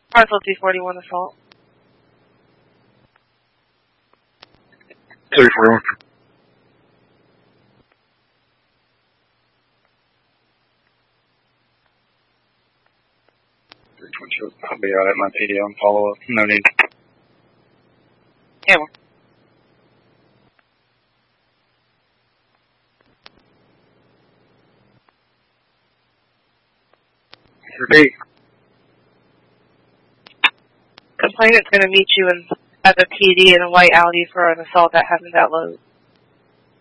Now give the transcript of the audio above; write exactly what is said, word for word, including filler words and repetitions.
Parcel two forty-one assault. two forty-one. I'll be out at my P D on follow up. No need. Yeah. B. Complainant's going to meet you in, at the P D in a white Audi for an assault that happened at Lowe's.